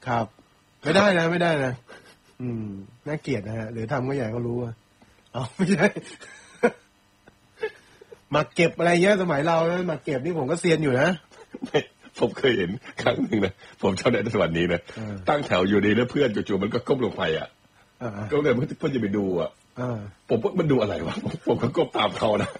ครับไม่ได้นะน่าเกลียดนะฮะหรือทำก็ใหญ่ก็รู้ว่าไม่ใช่ มาเก็บอะไรเงี้ยสมัยเรามาเก็บนี่ผมก็เซียนอยู่นะผมเคยเห็นครั้งหนึ่งนะผมเจ้าในสวรรค์นี้นะตั้งแถวอยู่ดีแล้วเพื่อนจู่ๆมันก็ก้มลงไปก็เลยเพื่อนจะไปดูผมว่ามันดูอะไรวะผมก็ก้มตามเขานะ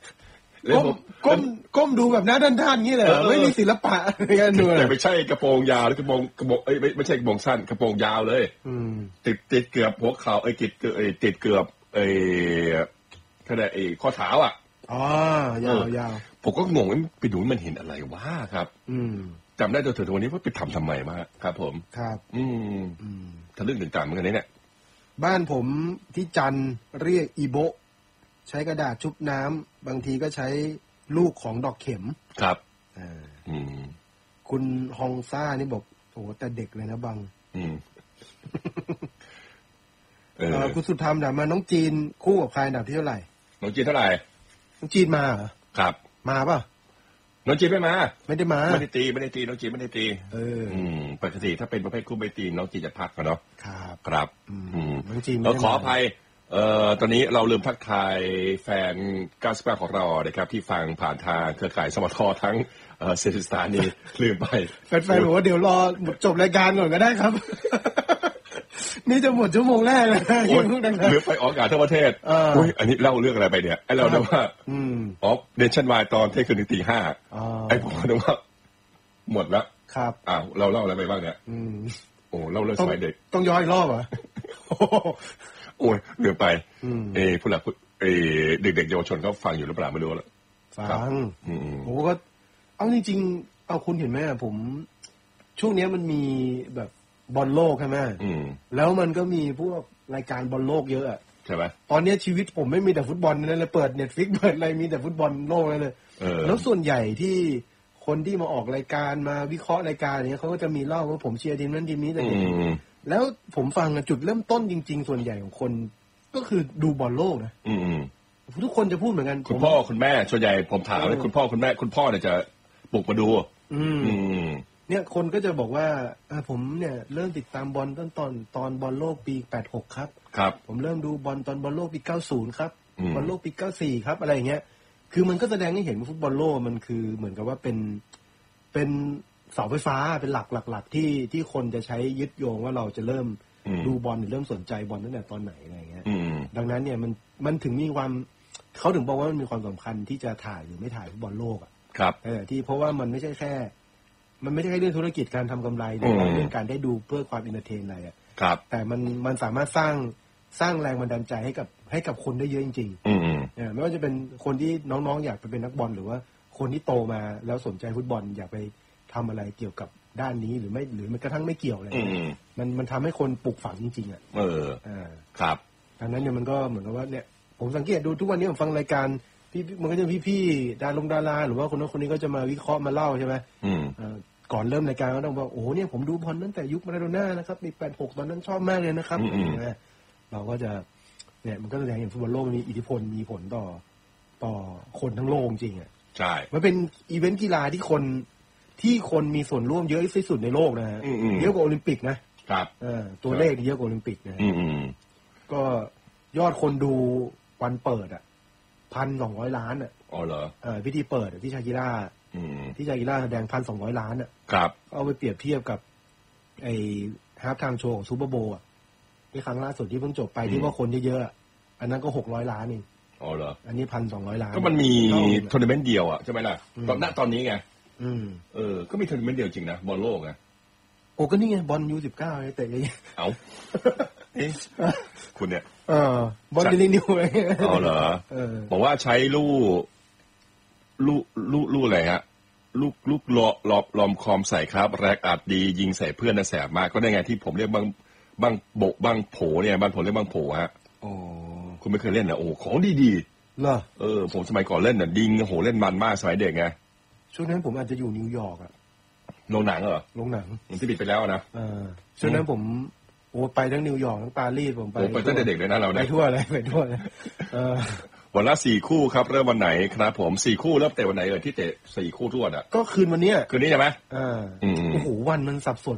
ก้มดูแบบหน้าด้านๆงี้เลยไม่มีศิลปะแต่ไม่ใช่กระโปรงยาวหรือกระโปรงไม่ใช่กระโปรงสั้นกระโปรงยาวเลยติดเกือบหัวเข่าติดเกือบขนาดข้อเท้ายาวผมก็งงว่าไปดูมันเห็นอะไรวะครับจำได้จนถึงวันนี้ว่าไปทำไมมาครับผมครับทะลึ่งถึงตามเหมือนกันเนี่ยบ้านผมที่จันเรียกอีโบใช้กระดาษชุบน้ำบางทีก็ใช้ลูกของดอกเข็มครับคุณฮองซ่านี่บอกโอ้แต่เด็กเลยนะบังคุณสุธรรมถามมาน้องจีนคู่กับใครอันดับที่เท่าไหร่น้องจีนเท่าไหร่น้องจีนมาเหรอครับมาป่ะน้องจีนไม่ได้ไม่ได้ตีน้องจีนไม่ได้ตีปกติถ้าเป็นประเภทคู่ไม่ตีน้องจีนจะพักกันเนาะครับน้องจีนเราขออภัยตอนนี้เราลืมทักทายแฟน98ของเรานะครับที่ฟังผ่านทางเครือข่ายสมททั้งเซนสตาร์นี่ลืมไปแฟนๆบอกว่าเดี๋ยวรอจบรายการก่อนก็ได้ครับนี่จะหมดชั่วโมงแรกเลยหรือไปออกอากาศทั้งประเทศอันนี้เล่าเรื่องอะไรไปเนี่ยไอ้เราเนี่ยว่าเดนชั่นวายตอนเที่ยงคืนถึงตี 5ไอ้ผมนึกว่าหมดแล้วครับเราเล่าอะไรไปบ้างเนี่ยเล่าเรื่องสมัยเด็กต้องย้อนอีกรอบเหรอโอ้ยเดือไปผู้หลักเด็กๆเยาวชนเขาฟังอยู่หรือเปล่าไม่รู้แล้วฟังผมก็เอาจริงๆเอาคุณเห็นไหมผมช่วงนี้มันมีแบบบอลโลกใช่ไหมแล้วมันก็มีพวกรายการบอลโลกเยอะใช่ไหมตอนนี้ชีวิตผมไม่มีแต่ฟุตบอลนั่นเลยเปิด Netflix เปิดอะไรมีแต่ฟุตบอลโลกเลยแล้วส่วนใหญ่ที่คนที่มาออกรายการมาวิเคราะห์รายการอย่างเงี้ยเขาก็จะมีเล่าว่าผมเชียร์ทีมนั้นทีมนี้แต่แล้วผมฟังจุดเริ่มต้นจริงๆส่วนใหญ่ของคนก็คือดูบอลโลกนะทุกคนจะพูดเหมือนกันคุณพ่อคุณแม่ส่วนใหญ่ผมถามเลยคุณพ่อคุณแม่คุณพ่อเนี่ยจะปลุกมาดูเนี่ยคนก็จะบอกว่าผมเนี่ยเริ่มติดตามบอลตอนบอลโลกปี86ครับผมเริ่มดูบอลตอนบอลโลกปี90ครับบอลโลกปี94ครับอะไรอย่างเงี้ยคือมันก็แสดงให้เห็นว่าฟุตบอลโลกมันคือเหมือนกับว่าเป็นเสาไฟฟ้าเป็นหลักที่คนจะใช้ยึดโยงว่าเราจะเริ่มดูบอลหรือเริ่มสนใจบอลตั้งแต่ตอนไหนอะไรเงี้ยดังนั้นเนี่ยมันถึงมีความเขาถึงบอกว่ามันมีความสำคัญที่จะถ่ายหรือไม่ถ่ายฟุตบอลโลกครับที่เพราะว่ามันไม่ใช่แค่เรื่องธุรกิจการทำกำไรหรือเรื่องการได้ดูเพื่อความอินเตอร์เทนอะไรแต่มันสามารถสร้างแรงบันดาลใจให้กับคนได้เยอะจริงๆไม่ว่าจะเป็นคนที่น้องๆอยากไปเป็นนักบอลหรือว่าคนที่โตมาแล้วสนใจฟุตบอลอยากไปทำอะไรเกี่ยวกับด้านนี้หรือมันกระทั่งไม่เกี่ยวอะไรมันทำให้คนปลูกฝังจริงๆครับดังนั้นเนี่ยมันก็เหมือนกับว่าเนี่ยผมสังเกตดูทุกวันนี้ผมฟังรายการมันก็จะพี่ๆดาราหรือว่าคนนั้นคนนี้ก็จะมาวิเคราะห์มาเล่าใช่ไหมก่อนเริ่มรายการก็ต้องบอกโอ้โหเนี่ยผมดูบอลตั้งแต่ยุคมาราโดน่านะครับปี86ตอนนั้นชอบมากเลยนะครับเราก็จะเนี่ยมันก็แสดงเห็นฟุตบอลโลกมีอิทธิพลมีผลต่อคนทั้งโลกจริงใช่มันเป็นอีเวนต์กีฬาที่คนมีส่วนร่วมเยอะที่สุดในโลกนะฮะเยอะกว่าโอลิมปิกนะครับตัวเลขเยอะกว่าโอลิมปิกนะก็ยอดคนดูวันเปิด1,200 ล้านอ๋อเหรอพิธีเปิดที่ชากิร่าแสดง 1,200 ล้านครับเอาไปเปรียบเทียบกับไอ้ฮาล์ฟไทม์โชว์ของซูเปอร์โบว์ที่ครั้งล่าสุดที่เพิ่งจบไปที่ว่าคนเยอะๆอันนั้นก็600 ล้านเองอ๋อเหรออันนี้ 1,200 ล้านก็มันมีทัวร์นาเมนต์เดียวใช่ไหมล่ะตอนนี้ไงก็มีทัวร์นาเมนต์เดียวจริงนะบอลโลกโอ้ก็นี่ไงบอลU19เตะเลยเอาคุณเนี่ยบอลดิลินิวอะไรอ๋อเหรอบอกว่าใช้ลูกอะไรฮะลูกลอมคอมใส่ครับแรกอัดดียิงใส่เพื่อนน่ะแสบมากก็ได้ไงที่ผมเรียกบ้างโผเนี่ยบ้านผมเรียกบ้างโผฮะคุณไม่เคยเล่นเหรอโอ้ของดีๆเหรอผมสมัยก่อนเล่นน่ะดิงโหเล่นมันมากสมัยเด็กไงช่วงนั้นผมอาจจะอยู่นิวยอร์กโรงหนังเหรอโรงหนังมันที่ปิดไปแล้วนะช่วงนั้นผมไปทั้งนิวยอร์กทั้งปารีสผมไปตั้งแต่เด็กเลยนะเราไปทั่วเลยวันละ4 คู่ครับเริ่มวันไหนครับผม4 คู่เริ่มเตะวันไหนที่เตะ4 คู่ทั่วก็คืนวันนี้คืนนี้ใช่ไหมโอ้โหวันมันสับสน